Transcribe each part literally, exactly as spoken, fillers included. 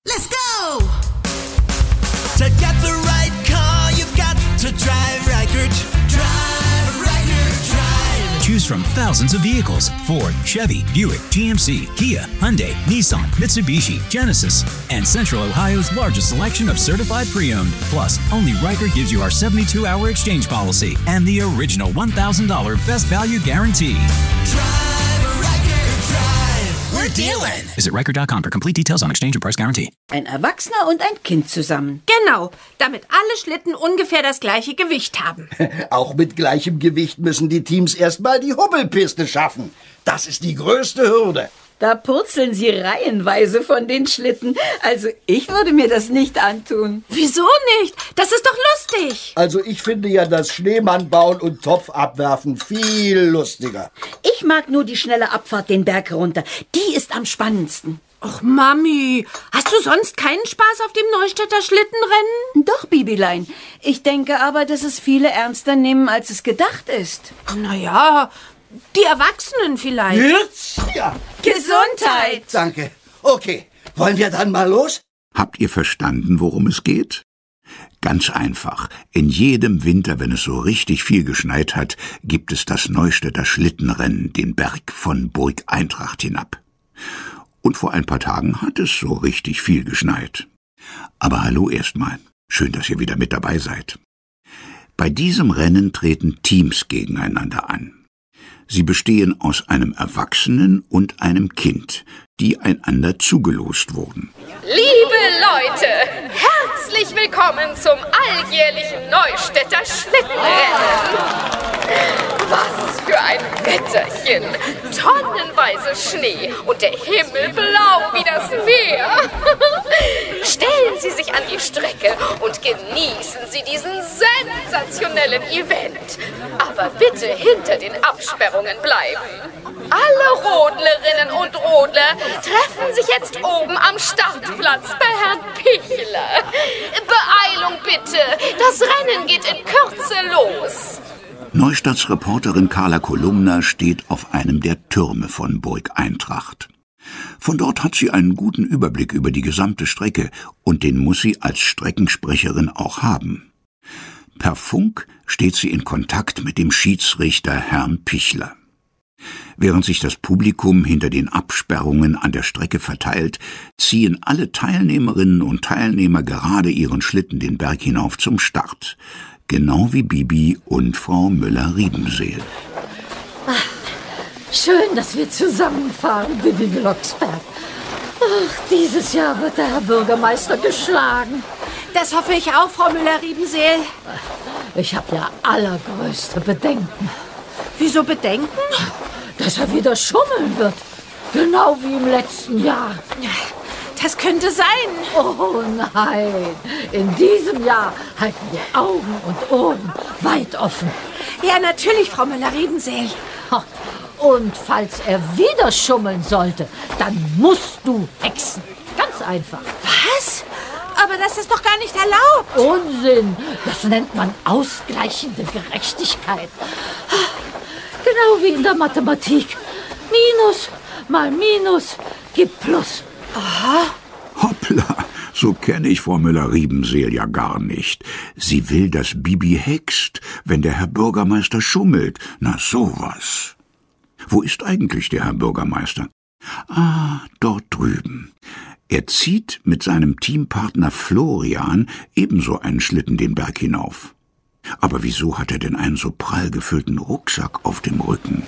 Let's go! To get the right car, you've got to drive Reichert. Drive Reichert, drive. Choose from thousands of vehicles: Ford, Chevy, Buick, G M C, Kia, Hyundai, Nissan, Mitsubishi, Genesis, and Central Ohio's largest selection of certified pre-owned. Plus, only Reichert gives you our seventy-two hour exchange policy and the original one thousand dollars best value guarantee. Drive Reichert, drive. We're dealing. Visit Reichert dot com for complete details on exchange and price guarantee. Ein Erwachsener und ein Kind zusammen. Genau, damit alle Schlitten ungefähr das gleiche Gewicht haben. Auch mit gleichem Gewicht müssen die Teams erstmal die Hubbelpiste schaffen. Das ist die größte Hürde. Da purzeln sie reihenweise von den Schlitten. Also ich würde mir das nicht antun. Wieso nicht? Das ist doch lustig. Also ich finde ja das Schneemann bauen und Topf abwerfen viel lustiger. Ich mag nur die schnelle Abfahrt den Berg runter. Die ist am spannendsten. Och, Mami, hast du sonst keinen Spaß auf dem Neustädter Schlittenrennen? Doch, Bibilein. Ich denke aber, dass es viele ernster nehmen, als es gedacht ist. Naja, die Erwachsenen vielleicht. Jetzt? Ja. Gesundheit! Danke. Okay, wollen wir dann mal los? Habt ihr verstanden, worum es geht? Ganz einfach. In jedem Winter, wenn es so richtig viel geschneit hat, gibt es das Neustädter Schlittenrennen, den Berg von Burg Eintracht hinab. Und vor ein paar Tagen hat es so richtig viel geschneit. Aber hallo erstmal. Schön, dass ihr wieder mit dabei seid. Bei diesem Rennen treten Teams gegeneinander an. Sie bestehen aus einem Erwachsenen und einem Kind, die einander zugelost wurden. Liebe Leute, herzlich willkommen zum alljährlichen Neustädter Schlittenrennen. Was für ein Wetterchen! Tonnenweise Schnee und der Himmel blau wie das Meer. Stellen Sie sich an die Strecke und genießen Sie diesen sensationellen Event. Aber bitte hinter den Absperrungen bleiben. Alle Rodlerinnen und Rodler treffen sich jetzt oben am Startplatz bei Herrn Pichler. Beeilung bitte, das Rennen geht in Kürze los. Neustadts Reporterin Carla Kolumna steht auf einem der Türme von Burg Eintracht. Von dort hat sie einen guten Überblick über die gesamte Strecke und den muss sie als Streckensprecherin auch haben. Per Funk steht sie in Kontakt mit dem Schiedsrichter Herrn Pichler. Während sich das Publikum hinter den Absperrungen an der Strecke verteilt, ziehen alle Teilnehmerinnen und Teilnehmer gerade ihren Schlitten den Berg hinauf zum Start. Genau wie Bibi und Frau Müller-Riebenseel. Ach, schön, dass wir zusammenfahren, Bibi Blocksberg. Ach, dieses Jahr wird der Herr Bürgermeister geschlagen. Das hoffe ich auch, Frau Müller-Riebenseel. Ich habe ja allergrößte Bedenken. Wieso Bedenken? Dass er wieder schummeln wird. Genau wie im letzten Jahr. Das könnte sein. Oh nein, in diesem Jahr halten wir Augen und Ohren weit offen. Ja, natürlich, Frau Müller-Riebenseel. Und falls er wieder schummeln sollte, dann musst du hexen. Ganz einfach. Was? Aber das ist doch gar nicht erlaubt. Unsinn. Das nennt man ausgleichende Gerechtigkeit. Genau wie in der Mathematik. Minus mal Minus gibt Plus. Aha. Hoppla, so kenne ich Frau Müller-Riebenseel ja gar nicht. Sie will, dass Bibi hext, wenn der Herr Bürgermeister schummelt. Na sowas. Wo ist eigentlich der Herr Bürgermeister? Ah, dort drüben. Er zieht mit seinem Teampartner Florian ebenso einen Schlitten den Berg hinauf. Aber wieso hat er denn einen so prall gefüllten Rucksack auf dem Rücken?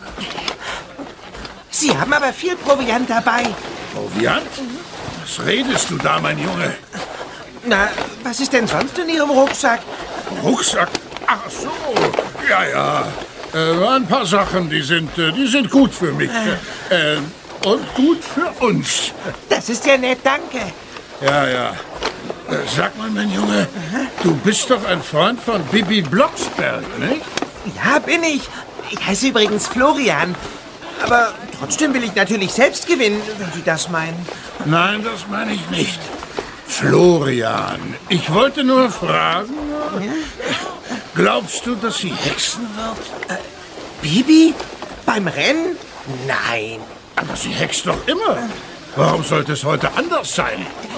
Sie haben aber viel Proviant dabei. Proviant? Was redest du da, mein Junge? Na, was ist denn sonst in Ihrem Rucksack? Rucksack? Ach so, ja, ja. Äh, ein paar Sachen, die sind, äh, die sind gut für mich. Äh, und gut für uns. Das ist ja nett, danke. Ja, ja. Äh, sag mal, mein Junge, du bist doch ein Freund von Bibi Blocksberg, nicht? Ja, bin ich. Ich heiße übrigens Florian. Aber trotzdem will ich natürlich selbst gewinnen, wenn Sie das meinen. Nein, das meine ich nicht. Florian, ich wollte nur fragen, glaubst du, dass sie hexen wird? Äh, Bibi? Beim Rennen? Nein. Aber sie hext doch immer. Warum sollte es heute anders sein?